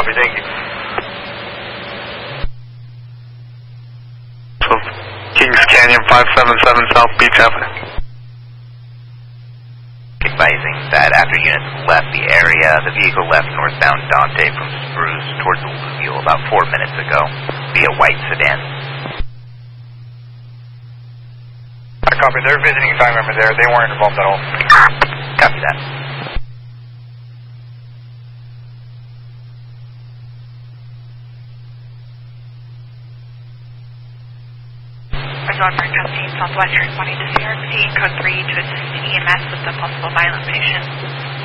copy, thank you. Kings Canyon 577 South Beach Avenue. Advising that after units left the area, the vehicle left northbound Dante from Spruce towards Alluvial about 4 minutes ago via white sedan. I copy. They're visiting family members there. They weren't involved at all. Copy that. Northern Trustee Southwestern wanting to CRC code 3 to assist EMS with the possible violent patient.